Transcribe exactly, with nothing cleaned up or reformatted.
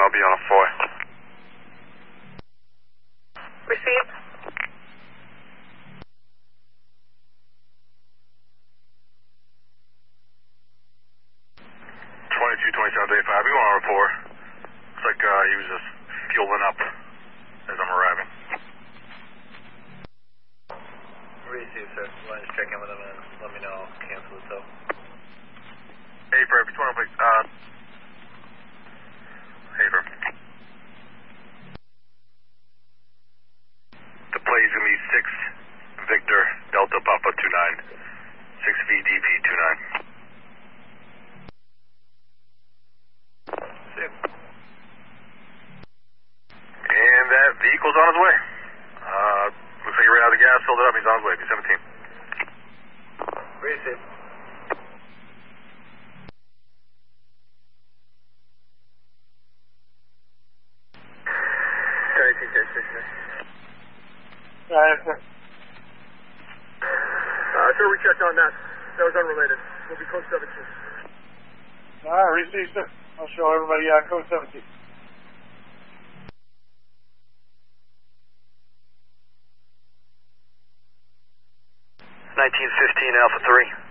I'll be on a four. Receive. twenty-two twenty-seven day five, we want a report. Looks like uh, he was just fueling up as I'm arriving. Receive, sir. Why don't you check in with him and let me know. I'll cancel the tow. Hey, Fred, which one, please? Uh, hey, Fred. The play's gonna be six Victor Delta Papa two nine, six V D P two nine. And that vehicle's on its way. Uh, looks like he ran out of the gas, filled it up, he's on his way, B seventeen. Receive. thirty-two thirty-six. Alright, sir. Uh, sir, we checked on that. That was unrelated. We'll be code seventeen. Alright, receive, sir. I'll show everybody uh, code seventeen. nineteen fifteen Alpha three.